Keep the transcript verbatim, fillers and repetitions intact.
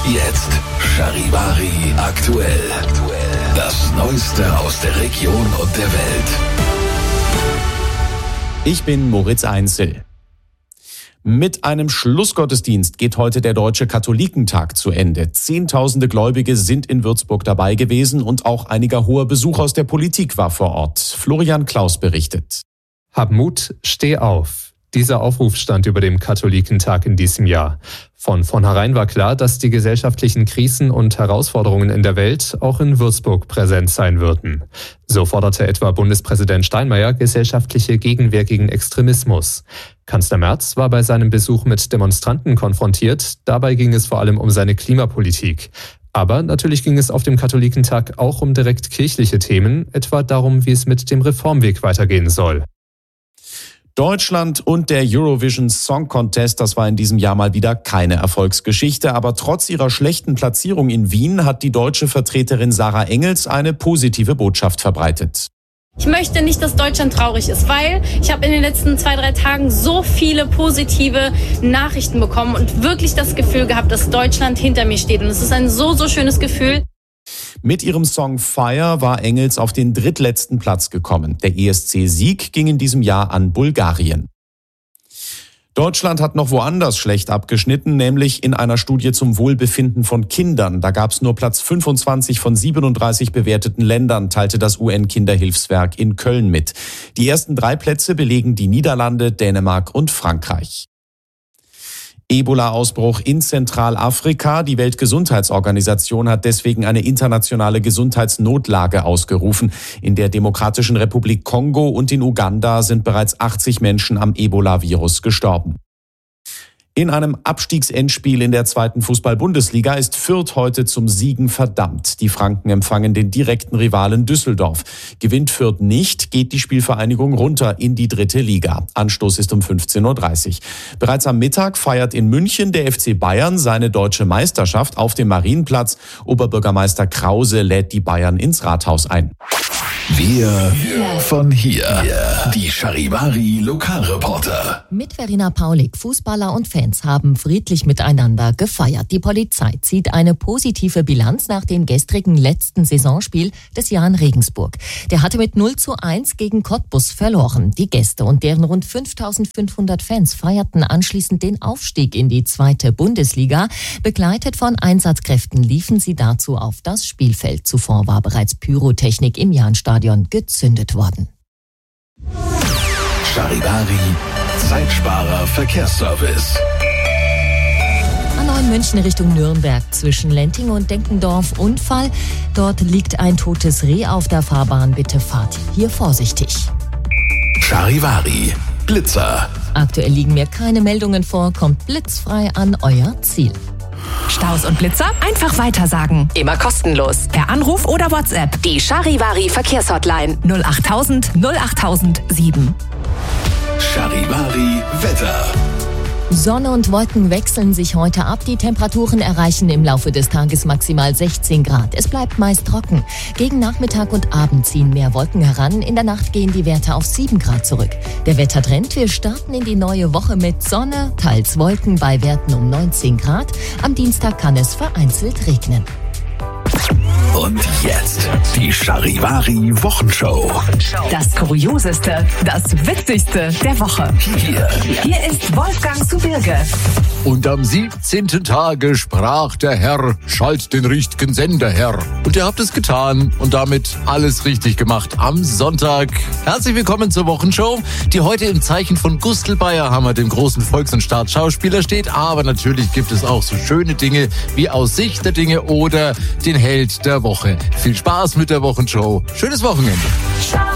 Jetzt Charivari aktuell. Das Neueste aus der Region und der Welt. Ich bin Moritz Einzel. Mit einem Schlussgottesdienst geht heute der Deutsche Katholikentag zu Ende. Zehntausende Gläubige sind in Würzburg dabei gewesen und auch einiger hoher Besuch aus der Politik war vor Ort. Florian Klaus berichtet. Hab Mut, steh auf. Dieser Aufruf stand über dem Katholikentag in diesem Jahr. Von vornherein war klar, dass die gesellschaftlichen Krisen und Herausforderungen in der Welt auch in Würzburg präsent sein würden. So forderte etwa Bundespräsident Steinmeier gesellschaftliche Gegenwehr gegen Extremismus. Kanzler Merz war bei seinem Besuch mit Demonstranten konfrontiert. Dabei ging es vor allem um seine Klimapolitik. Aber natürlich ging es auf dem Katholikentag auch um direkt kirchliche Themen, etwa darum, wie es mit dem Reformweg weitergehen soll. Deutschland und der Eurovision Song Contest, das war in diesem Jahr mal wieder keine Erfolgsgeschichte, aber trotz ihrer schlechten Platzierung in Wien hat die deutsche Vertreterin Sarah Engels eine positive Botschaft verbreitet. Ich möchte nicht, dass Deutschland traurig ist, weil ich habe in den letzten zwei, drei Tagen so viele positive Nachrichten bekommen und wirklich das Gefühl gehabt, dass Deutschland hinter mir steht. Und es ist ein so, so schönes Gefühl. Mit ihrem Song Fire war Engels auf den drittletzten Platz gekommen. Der E S C-Sieg ging in diesem Jahr an Bulgarien. Deutschland hat noch woanders schlecht abgeschnitten, nämlich in einer Studie zum Wohlbefinden von Kindern. Da gab es nur Platz fünfundzwanzig von siebenunddreißig bewerteten Ländern, teilte das U N-Kinderhilfswerk in Köln mit. Die ersten drei Plätze belegen die Niederlande, Dänemark und Frankreich. Ebola-Ausbruch in Zentralafrika. Die Weltgesundheitsorganisation hat deswegen eine internationale Gesundheitsnotlage ausgerufen. In der Demokratischen Republik Kongo und in Uganda sind bereits achtzig Menschen am Ebola-Virus gestorben. In einem Abstiegsendspiel in der zweiten Fußball-Bundesliga ist Fürth heute zum Siegen verdammt. Die Franken empfangen den direkten Rivalen Düsseldorf. Gewinnt Fürth nicht, geht die Spielvereinigung runter in die dritte Liga. Anstoß ist um fünfzehn Uhr dreißig. Bereits am Mittag feiert in München der F C Bayern seine deutsche Meisterschaft auf dem Marienplatz. Oberbürgermeister Krause lädt die Bayern ins Rathaus ein. Wir von hier. Die Charivari Lokalreporter. Mit Verena Paulik, Fußballer und Fans haben friedlich miteinander gefeiert. Die Polizei zieht eine positive Bilanz nach dem gestrigen letzten Saisonspiel des Jahn Regensburg. Der hatte mit null zu eins gegen Cottbus verloren. Die Gäste und deren rund fünftausendfünfhundert Fans feierten anschließend den Aufstieg in die zweite Bundesliga. Begleitet von Einsatzkräften liefen sie dazu auf das Spielfeld. Zuvor war bereits Pyrotechnik im Jahnstadion gezündet worden. Charivari Zeitsparer Verkehrsservice. A neun München Richtung Nürnberg zwischen Lenting und Denkendorf Unfall. Dort liegt ein totes Reh auf der Fahrbahn. Bitte fahrt hier vorsichtig. Charivari Blitzer. Aktuell liegen mir keine Meldungen vor. Kommt blitzfrei an euer Ziel. Staus und Blitzer einfach weitersagen. Immer kostenlos. Per Anruf oder WhatsApp. Die Charivari Verkehrshotline null achttausend null achttausend sieben. Charivari Wetter. Sonne und Wolken wechseln sich heute ab. Die Temperaturen erreichen im Laufe des Tages maximal sechzehn Grad. Es bleibt meist trocken. Gegen Nachmittag und Abend ziehen mehr Wolken heran. In der Nacht gehen die Werte auf sieben Grad zurück. Der Wettertrend: Wir starten in die neue Woche mit Sonne, teils Wolken bei Werten um neunzehn Grad. Am Dienstag kann es vereinzelt regnen. Und jetzt die Charivari Wochenshow. Das Kurioseste, das Witzigste der Woche. Hier. Hier ist Wolfgang zu Birge. Und am siebzehnten Tage sprach der Herr, schalt den richtigen Sender, Herr. Und ihr habt es getan und damit alles richtig gemacht am Sonntag. Herzlich willkommen zur Wochenshow, die heute im Zeichen von Gustl Bayerhammer, dem großen Volks- und Staatsschauspieler, steht. Aber natürlich gibt es auch so schöne Dinge wie Aus Sicht der Dinge oder den Held der Woche. Viel Spaß mit der Wochenshow. Schönes Wochenende.